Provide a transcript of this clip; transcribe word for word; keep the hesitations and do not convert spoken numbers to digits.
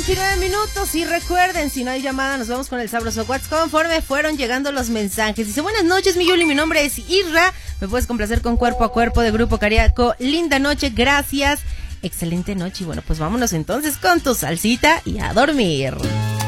diecinueve minutos y recuerden, si no hay llamada, nos vamos con el sabroso WhatsApp conforme fueron llegando los mensajes. Dice, buenas noches, mi Yuli, mi nombre es Irra, me puedes complacer con Cuerpo a Cuerpo de Grupo Cariaco. Linda noche, gracias, excelente noche. Y bueno, pues vámonos entonces con tu salsita y a dormir.